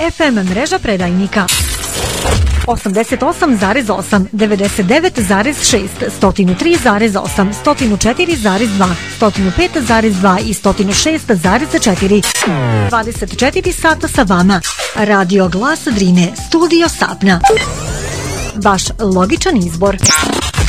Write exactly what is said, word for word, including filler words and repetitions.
F M mreža predajnika. osamdeset osam zarez osam, devedeset devet zarez šest, sto tri zarez osam, sto četiri zarez dva, sto pet zarez dva i sto šest zarez četiri. dvadeset četiri sata sa vama. Radio Glas Drine, studio Sapna. Vaš logičan izbor.